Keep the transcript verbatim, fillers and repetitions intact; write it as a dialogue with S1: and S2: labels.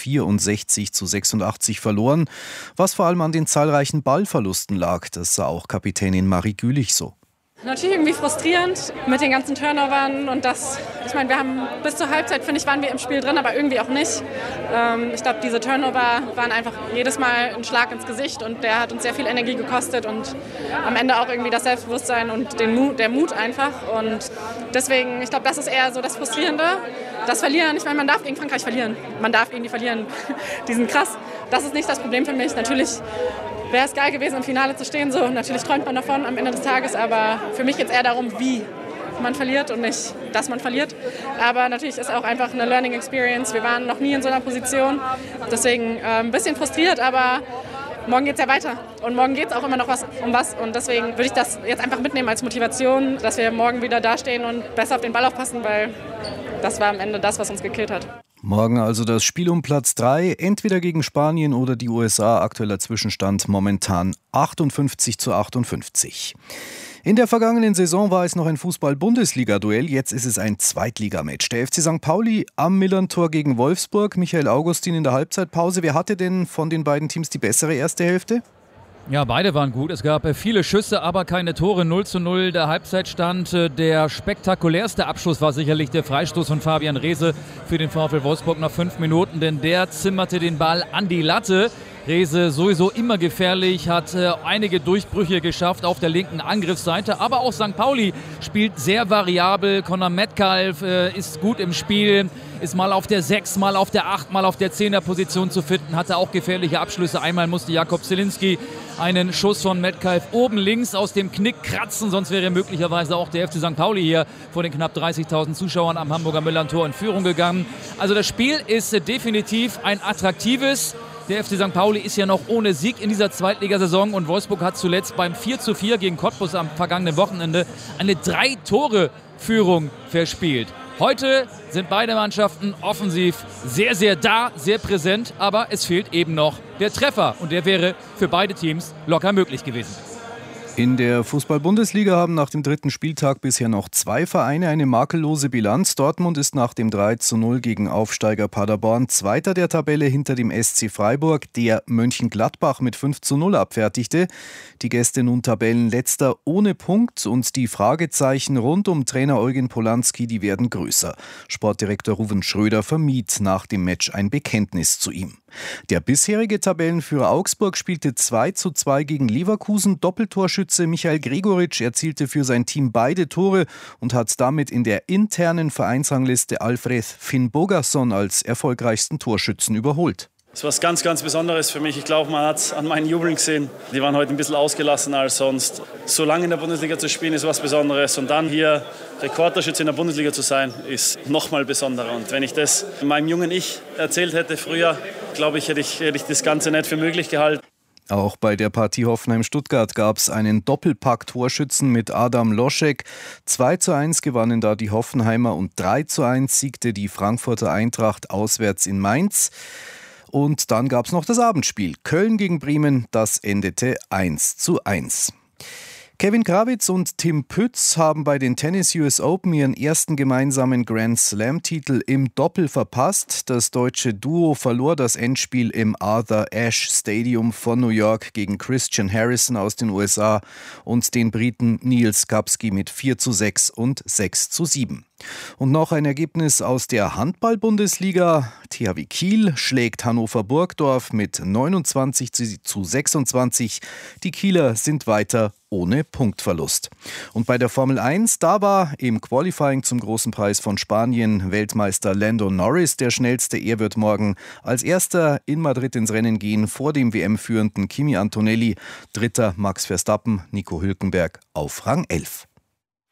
S1: vierundsechzig zu sechsundachtzig verloren, was vor allem an den zahlreichen Ballverlusten lag. Das sah auch Kapitänin Marie Gülich so.
S2: Natürlich irgendwie frustrierend mit den ganzen Turnovern und das, ich meine, wir haben bis zur Halbzeit, finde ich, waren wir im Spiel drin, aber irgendwie auch nicht. Ähm, ich glaube, diese Turnover waren einfach jedes Mal ein Schlag ins Gesicht und der hat uns sehr viel Energie gekostet und am Ende auch irgendwie das Selbstbewusstsein und den Mut, der Mut einfach und deswegen, ich glaube, das ist eher so das Frustrierende. Das Verlieren, ich meine, man darf gegen Frankreich verlieren, man darf gegen die verlieren, die sind krass. Das ist nicht das Problem für mich, natürlich wäre es geil gewesen, im Finale zu stehen. So, natürlich träumt man davon am Ende des Tages, aber für mich geht es eher darum, wie man verliert und nicht, dass man verliert. Aber natürlich ist auch einfach eine Learning Experience. Wir waren noch nie in so einer Position. Deswegen äh, ein bisschen frustriert, aber morgen geht es ja weiter. Und morgen geht es auch immer noch was, um was. Und deswegen würde ich das jetzt einfach mitnehmen als Motivation, dass wir morgen wieder dastehen und besser auf den Ball aufpassen, weil das war am Ende das, was uns gekillt hat.
S1: Morgen also das Spiel um Platz drei, entweder gegen Spanien oder die U S A. Aktueller Zwischenstand momentan achtundfünfzig zu achtundfünfzig. In der vergangenen Saison war es noch ein Fußball-Bundesliga-Duell, jetzt ist es ein Zweitligamatch. Der F C Sankt Pauli am Millerntor gegen Wolfsburg. Michael Augustin in der Halbzeitpause. Wer hatte denn von den beiden Teams die bessere erste Hälfte?
S3: Ja, beide waren gut. Es gab viele Schüsse, aber keine Tore. null zu null der Halbzeitstand. Der spektakulärste Abschluss war sicherlich der Freistoß von Fabian Reese für den VfL Wolfsburg nach fünf Minuten, denn der zimmerte den Ball an die Latte. Reese sowieso immer gefährlich, hat äh, einige Durchbrüche geschafft auf der linken Angriffsseite, aber auch Sankt Pauli spielt sehr variabel. Conor Metcalf äh, ist gut im Spiel, ist mal auf der sechs, mal auf der acht, mal auf der zehner Position zu finden, hatte auch gefährliche Abschlüsse. Einmal musste Jakob Zielinski einen Schuss von Metcalf oben links aus dem Knick kratzen, sonst wäre möglicherweise auch der F C Sankt Pauli hier vor den knapp dreißigtausend Zuschauern am Hamburger Millerntor in Führung gegangen. Also das Spiel ist äh, definitiv ein attraktives. Der F C Sankt Pauli ist ja noch ohne Sieg in dieser Zweitligasaison und Wolfsburg hat zuletzt beim vier zu vier gegen Cottbus am vergangenen Wochenende eine Drei-Tore-Führung verspielt. Heute sind beide Mannschaften offensiv sehr, sehr da, sehr präsent, aber es fehlt eben noch der Treffer und der wäre für beide Teams locker möglich gewesen.
S1: In der Fußball-Bundesliga haben nach dem dritten Spieltag bisher noch zwei Vereine eine makellose Bilanz. Dortmund ist nach dem drei zu null gegen Aufsteiger Paderborn Zweiter der Tabelle hinter dem S C Freiburg, der Mönchengladbach mit fünf zu null abfertigte. Die Gäste nun Tabellenletzter ohne Punkt und die Fragezeichen rund um Trainer Eugen Polanski, die werden größer. Sportdirektor Ruven Schröder vermied nach dem Match ein Bekenntnis zu ihm. Der bisherige Tabellenführer Augsburg spielte zwei zu zwei gegen Leverkusen. Doppeltorschütze Michael Gregoritsch erzielte für sein Team beide Tore und hat damit in der internen Vereinsrangliste Alfred Finnbogason als erfolgreichsten Torschützen überholt.
S4: Das ist was ganz, ganz Besonderes für mich. Ich glaube, man hat es an meinen Jubeln gesehen. Die waren heute ein bisschen ausgelassener als sonst. So lange in der Bundesliga zu spielen, ist was Besonderes. Und dann hier Rekordtorschütze in der Bundesliga zu sein, ist noch mal besonderer. Und wenn ich das meinem jungen Ich erzählt hätte früher, glaube ich, hätte ich, hätte ich das Ganze nicht für möglich gehalten.
S1: Auch bei der Partie Hoffenheim-Stuttgart gab es einen Doppelpack-Torschützen mit Adam Loschek. zwei zu eins gewannen da die Hoffenheimer und drei zu eins siegte die Frankfurter Eintracht auswärts in Mainz. Und dann gab es noch das Abendspiel. Köln gegen Bremen, das endete eins zu eins. Kevin Krawitz und Tim Pütz haben bei den Tennis U S Open ihren ersten gemeinsamen Grand Slam-Titel im Doppel verpasst. Das deutsche Duo verlor das Endspiel im Arthur Ashe Stadium von New York gegen Christian Harrison aus den U S A und den Briten Neil Skupski mit vier zu sechs und sechs zu sieben. Und noch ein Ergebnis aus der Handball-Bundesliga. T H W Kiel schlägt Hannover Burgdorf mit neunundzwanzig zu sechsundzwanzig. Die Kieler sind weiter ohne Punktverlust. Und bei der Formel eins, da war im Qualifying zum Großen Preis von Spanien Weltmeister Lando Norris der schnellste. Er wird morgen als erster in Madrid ins Rennen gehen, vor dem W M-führenden Kimi Antonelli. Dritter Max Verstappen, Nico Hülkenberg auf Rang elf.